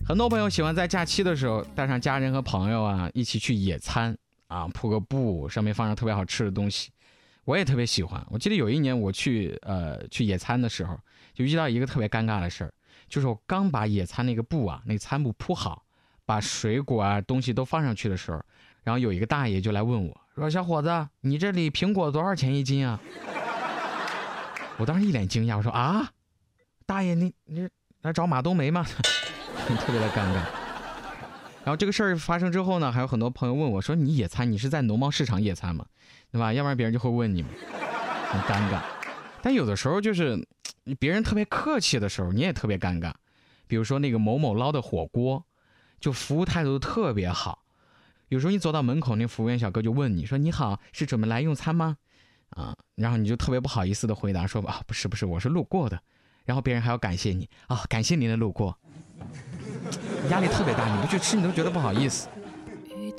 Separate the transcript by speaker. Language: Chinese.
Speaker 1: 很多朋友喜欢在假期的时候带上家人和朋友啊，一起去野餐啊，铺个布，上面放上特别好吃的东西。我也特别喜欢。我记得有一年我去野餐的时候，就遇到一个特别尴尬的事儿，就是我刚把野餐那个布啊，那个餐布铺好，把水果啊东西都放上去的时候，然后有一个大爷就来问我说：“小伙子，你这里苹果多少钱一斤啊？”我当时一脸惊讶，我说：“啊，大爷你来找马冬梅吗？”特别的尴尬。然后这个事儿发生之后呢，还有很多朋友问我说：“你野餐，你是在农贸市场野餐吗？对吧？要不然别人就会问你们，很尴尬。”但有的时候就是别人特别客气的时候，你也特别尴尬。比如说那个某某捞的火锅，就服务态度特别好。有时候你走到门口，那服务员小哥就问你说：“你好，是准备来用餐吗？”啊，然后你就特别不好意思的回答说：“啊，不是，我是路过的。”然后别人还要感谢你啊，感谢您的路过。压力特别大，你不去吃你都觉得不好意思。